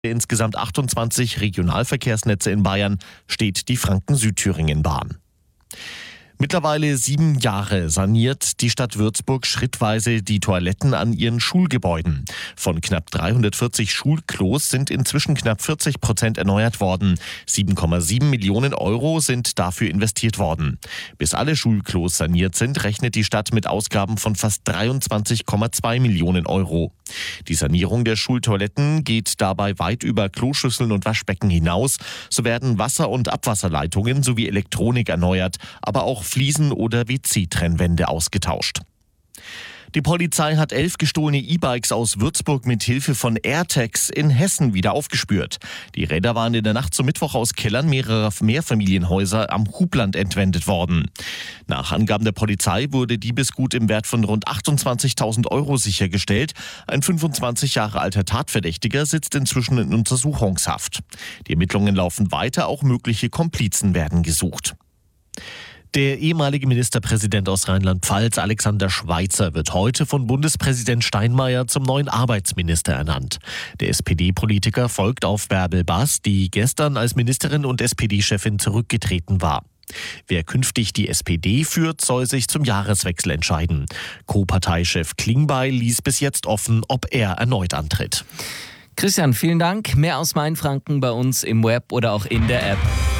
insgesamt 28 Regionalverkehrsnetze in Bayern steht die Franken-Südthüringen-Bahn. Mittlerweile 7 Jahre saniert die Stadt Würzburg schrittweise die Toiletten an ihren Schulgebäuden. Von knapp 340 Schulklos sind inzwischen knapp 40% erneuert worden. 7,7 Millionen Euro sind dafür investiert worden. Bis alle Schulklos saniert sind, rechnet die Stadt mit Ausgaben von fast 23,2 Millionen Euro. Die Sanierung der Schultoiletten geht dabei weit über Kloschüsseln und Waschbecken hinaus. So werden Wasser- und Abwasserleitungen sowie Elektronik erneuert, aber auch Fliesen oder WC-Trennwände ausgetauscht. Die Polizei hat 11 gestohlene E-Bikes aus Würzburg mit Hilfe von AirTags in Hessen wieder aufgespürt. Die Räder waren in der Nacht zum Mittwoch aus Kellern mehrerer Mehrfamilienhäuser am Hubland entwendet worden. Nach Angaben der Polizei wurde Diebesgut im Wert von rund 28.000 Euro sichergestellt. Ein 25 Jahre alter Tatverdächtiger sitzt inzwischen in Untersuchungshaft. Die Ermittlungen laufen weiter, auch mögliche Komplizen werden gesucht. Der ehemalige Ministerpräsident aus Rheinland-Pfalz, Alexander Schweitzer, wird heute von Bundespräsident Steinmeier zum neuen Arbeitsminister ernannt. Der SPD-Politiker folgt auf Bärbel Bass, die gestern als Ministerin und SPD-Chefin zurückgetreten war. Wer künftig die SPD führt, soll sich zum Jahreswechsel entscheiden. Co-Parteichef Klingbeil ließ bis jetzt offen, ob er erneut antritt. Christian, vielen Dank. Mehr aus Mainfranken bei uns im Web oder auch in der App.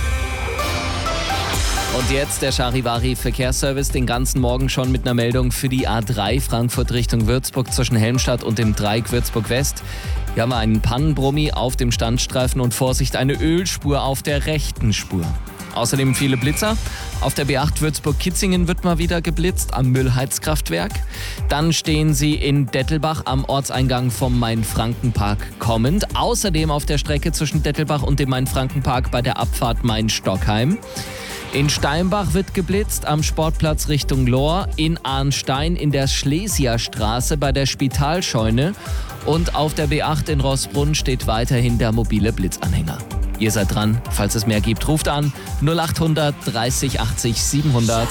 Und jetzt der Charivari-Verkehrsservice den ganzen Morgen schon mit einer Meldung für die A3 Frankfurt Richtung Würzburg zwischen Helmstadt und dem Dreieck Würzburg West. Hier haben wir einen Pannenbrummi auf dem Standstreifen und Vorsicht, eine Ölspur auf der rechten Spur. Außerdem viele Blitzer. Auf der B8 Würzburg-Kitzingen wird mal wieder geblitzt am Müllheizkraftwerk. Dann stehen sie in Dettelbach am Ortseingang vom Main-Franken-Park kommend. Außerdem auf der Strecke zwischen Dettelbach und dem Main-Franken-Park bei der Abfahrt Main-Stockheim. In Steinbach wird geblitzt, am Sportplatz Richtung Lohr, in Arnstein in der Schlesierstraße bei der Spitalscheune und auf der B8 in Rossbrunn steht weiterhin der mobile Blitzanhänger. Ihr seid dran, falls es mehr gibt, ruft an 0800 30 80 700.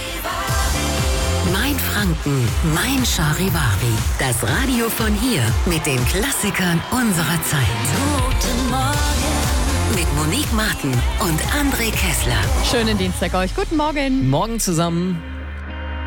Mainfranken, mein Charivari. Das Radio von hier mit den Klassikern unserer Zeit. Guten Morgen. Mit Monique Martin und André Kessler. Schönen Dienstag euch. Guten Morgen. Morgen zusammen.